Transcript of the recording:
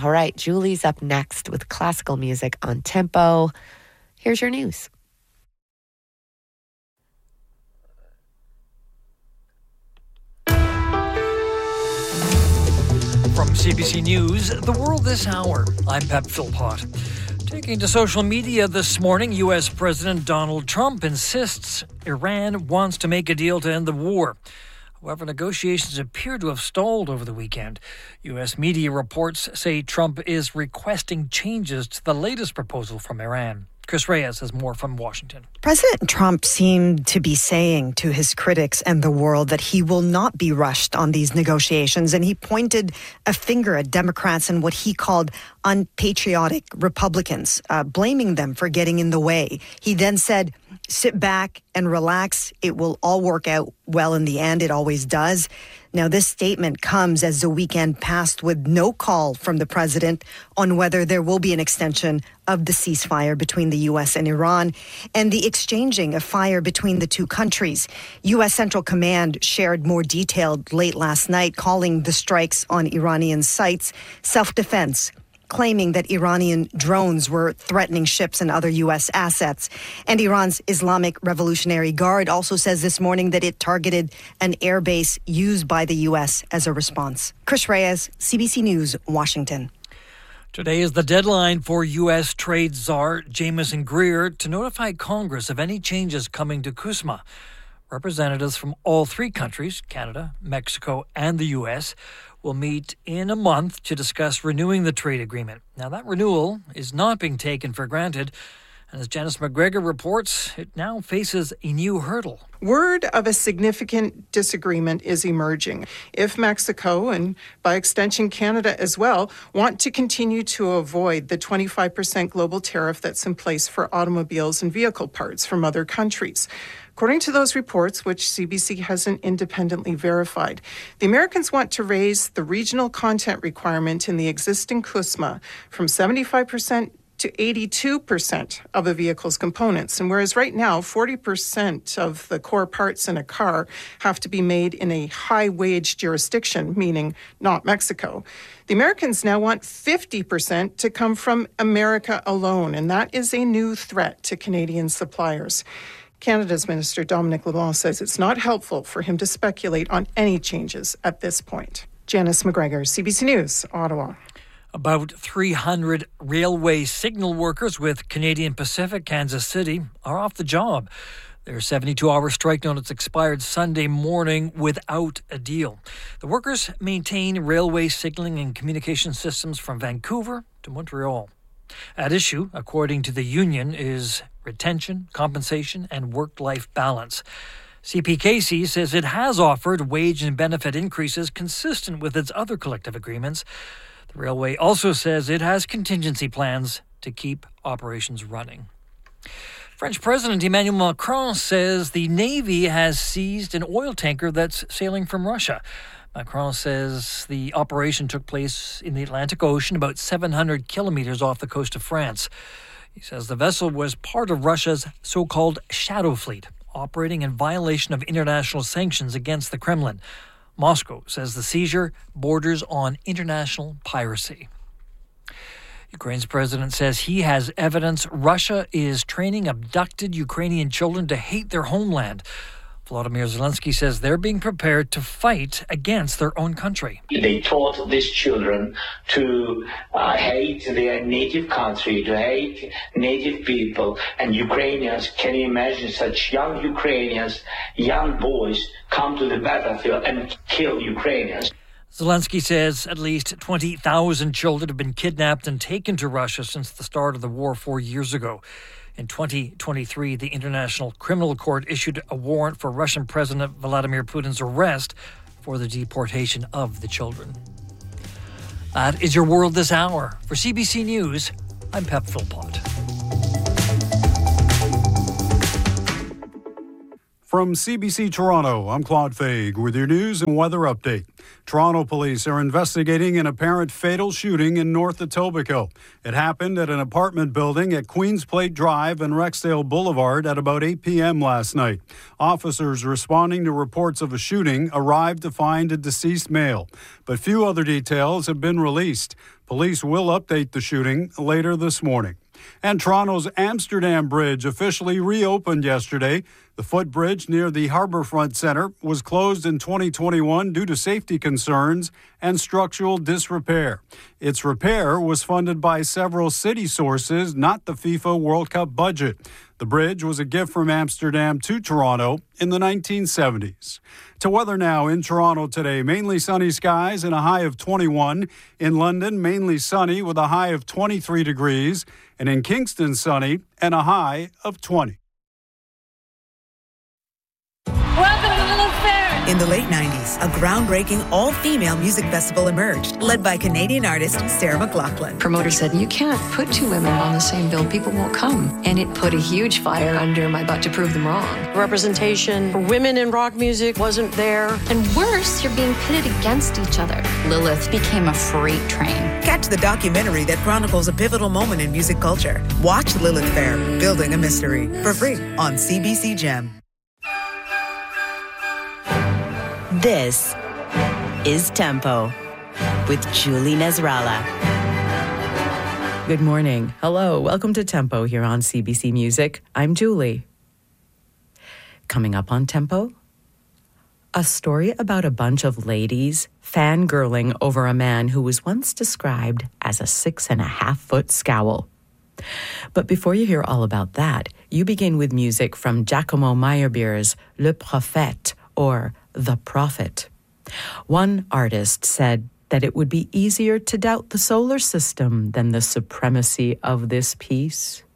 All right, Julie's up next with classical music on Tempo. Here's your news. From CBC News, The World This Hour, I'm Pep Philpott. Taking to social media this morning, U.S. President Donald Trump insists Iran wants to make a deal to end the war. However, negotiations appear to have stalled over the weekend. U.S. media reports say Trump is requesting changes to the latest proposal from Iran. Chris Reyes has more from Washington. President Trump seemed to be saying to his critics and the world that he will not be rushed on these negotiations, and he pointed a finger at Democrats and what he called unpatriotic Republicans, blaming them for getting in the way. He then said, sit back and relax. It will all work out well in the end. It always does. Now, this statement comes as the weekend passed with no call from the president on whether there will be an extension of the ceasefire between the U.S. and Iran and the exchanging of fire between the two countries. U.S. Central Command shared more detail late last night, calling the strikes on Iranian sites self-defense, claiming that Iranian drones were threatening ships and other U.S. assets. And Iran's Islamic Revolutionary Guard also says this morning that it targeted an airbase used by the U.S. as a response. Chris Reyes, CBC News, Washington. Today is the deadline for U.S. Trade Czar Jameson Greer to notify Congress of any changes coming to CUSMA. Representatives from all three countries, Canada, Mexico, and the U.S., will meet in a month to discuss renewing the trade agreement. Now, that renewal is not being taken for granted. And as Janice McGregor reports, it now faces a new hurdle. Word of a significant disagreement is emerging. If Mexico, and by extension Canada as well, want to continue to avoid the 25% global tariff that's in place for automobiles and vehicle parts from other countries. According to those reports, which CBC hasn't independently verified, the Americans want to raise the regional content requirement in the existing CUSMA from 75% to 82% of a vehicle's components. And whereas right now, 40% of the core parts in a car have to be made in a high-wage jurisdiction, meaning not Mexico, the Americans now want 50% to come from America alone. And that is a new threat to Canadian suppliers. Canada's Minister Dominic LeBlanc says it's not helpful for him to speculate on any changes at this point. Janice McGregor, CBC News, Ottawa. About 300 railway signal workers with Canadian Pacific Kansas City are off the job. Their 72-hour strike notice expired Sunday morning without a deal. The workers maintain railway signaling and communication systems from Vancouver to Montreal. At issue, according to the union, is retention, compensation, and work-life balance. CPKC says it has offered wage and benefit increases consistent with its other collective agreements. The railway also says it has contingency plans to keep operations running. French President Emmanuel Macron says the Navy has seized an oil tanker that's sailing from Russia. Macron says the operation took place in the Atlantic Ocean, about 700 kilometers off the coast of France. He says the vessel was part of Russia's so-called shadow fleet, operating in violation of international sanctions against the Kremlin. Moscow says the seizure borders on international piracy. Ukraine's president says he has evidence Russia is training abducted Ukrainian children to hate their homeland. Volodymyr Zelensky says they're being prepared to fight against their own country. They taught these children to hate their native country, to hate native people. And Ukrainians, can you imagine such young Ukrainians, young boys, come to the battlefield and kill Ukrainians? Zelensky says at least 20,000 children have been kidnapped and taken to Russia since the start of the war 4 years ago. In 2023, the International Criminal Court issued a warrant for Russian President Vladimir Putin's arrest for the deportation of the children. That is your World This Hour. For CBC News, I'm Pep Philpott. From CBC Toronto, I'm Claude Faig with your news and weather update. Toronto police are investigating an apparent fatal shooting in North Etobicoke. It happened at an apartment building at Queens Plate Drive and Rexdale Boulevard at about 8 p.m. last night. Officers responding to reports of a shooting arrived to find a deceased male, but few other details have been released. Police will update the shooting later this morning. And Toronto's Amsterdam Bridge officially reopened yesterday. The footbridge near the Harbourfront Centre was closed in 2021 due to safety concerns and structural disrepair. Its repair was funded by several city sources, not the FIFA World Cup budget. The bridge was a gift from Amsterdam to Toronto in the 1970s. To weather now in Toronto today, mainly sunny skies and a high of 21. In London, mainly sunny with a high of 23 degrees. And in Kingston, sunny and a high of 20. Welcome to the Lilith Fair. In the late 90s, a groundbreaking all-female music festival emerged, led by Canadian artist Sarah McLachlan. Promoter said, you can't put two women on the same bill. People won't come. And it put a huge fire under my butt to prove them wrong. Representation for women in rock music wasn't there. And worse, you're being pitted against each other. Lilith became a freight train. Catch the documentary that chronicles a pivotal moment in music culture. Watch Lilith Fair, Building a Mystery, for free on CBC Gem. This is Tempo with Julie Nasrallah. Good morning. Hello. Welcome to Tempo here on CBC Music. I'm Julie. Coming up on Tempo, a story about a bunch of ladies fangirling over a man who was once described as a 6.5-foot scowl. But before you hear all about that, you begin with music from Giacomo Meyerbeer's Le Prophète, or The Prophet. One artist said that it would be easier to doubt the solar system than the supremacy of this piece.